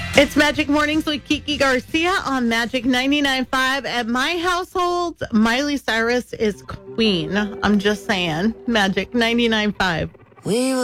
It's Magic Mornings with Kiki Garcia on Magic 99.5. At my household, Miley Cyrus is queen. I'm just saying. Magic 99.5.